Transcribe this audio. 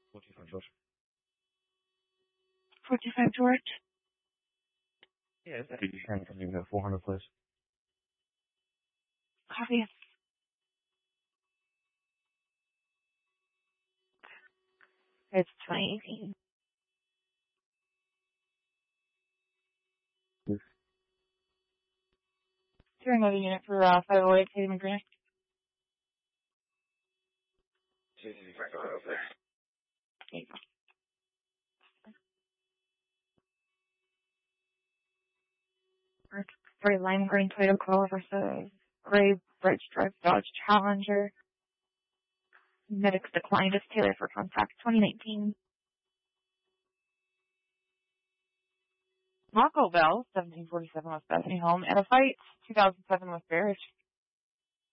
45 George. 45 George. Yeah, it's Eddie Buchanan from you 400, please. Copy. It's 2018. Hearing another unit for 508 Katie McGreeny. CCC Frank over there. There you go. Gray lime green Toyota Corolla versus gray Bridge Drive Dodge Challenger. Medics declined as Taylor for contact 2019. Marco Bell, 1747 West Bethany Home, and a fight 2007 with Barrett.